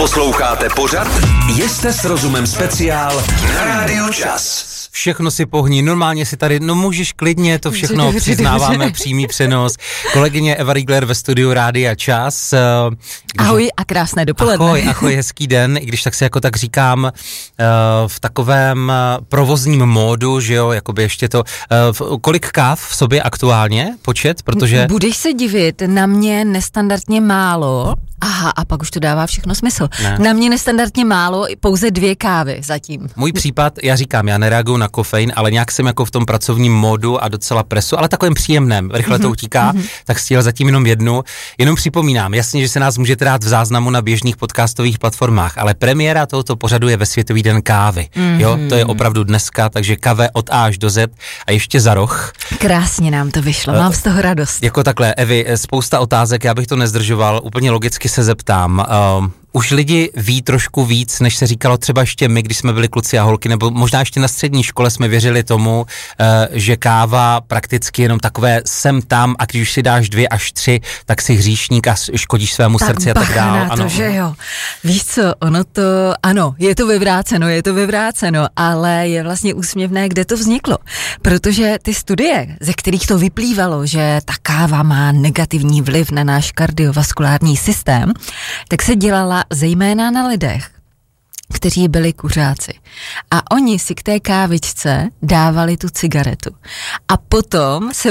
Posloucháte pořad Jste s rozumem speciál na Rádiu Čas. Všechno si pohní, normálně si tady, no můžeš klidně, to všechno přiznáváme, přímý přenos. Kolegyně Eva Riegler ve studiu Rádia Čas. Ahoj a krásné dopoledne. Ahoj, hezký den, i když tak si jako tak říkám v takovém provozním módu, že jo, jakoby ještě to, kolik káv v sobě aktuálně počet, protože... Budeš se divit, na mě nestandardně málo. Aha, a pak už to dává všechno smysl. Ne. Na mě nestandardně málo, pouze 2 kávy zatím. Můj případ, já říkám, já nereaguju na kofein, ale nějak jsem jako v tom pracovním módu a docela presu, ale takovým příjemném, rychle to utíká, tak stihl zatím jenom 1. Jenom připomínám, jasně, že se nás můžete dát v záznamu na běžných podcastových platformách, ale premiéra tohoto pořadu je ve Světový den kávy. Jo, to je opravdu dneska, takže kave od A až do Z a ještě za roh. Krásně nám to vyšlo, mám z toho radost. Jako takhle, Evi, spousta otázek, já bych to nezdržoval, úplně logicky se zeptám. Už lidi ví trošku víc, než se říkalo třeba ještě my, když jsme byli kluci a holky, nebo možná ještě na střední škole jsme věřili tomu, že káva prakticky jenom takové sem tam a když už si dáš 2 až 3, tak si hříšník a škodíš svému srdci a tak dál. Na to, ano. Že jo. Víš co, ono to, ano, je to vyvráceno, ale je vlastně úsměvné, kde to vzniklo. Protože ty studie, ze kterých to vyplývalo, že ta káva má negativní vliv na náš kardiovaskulární systém, tak se dělala zejména na lidech, kteří byli kuřáci. A oni si k té kávičce dávali tu cigaretu. A potom se